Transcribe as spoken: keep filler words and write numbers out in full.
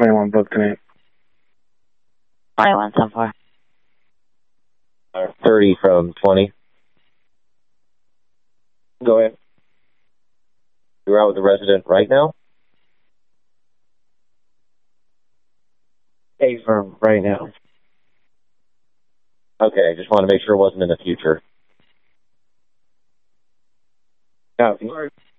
twenty-one booked tonight. twenty-one so far. thirty from twenty. Go ahead. You're out with the resident right now? Hey, for right now. Okay, just want to make sure it wasn't in the future. Copy.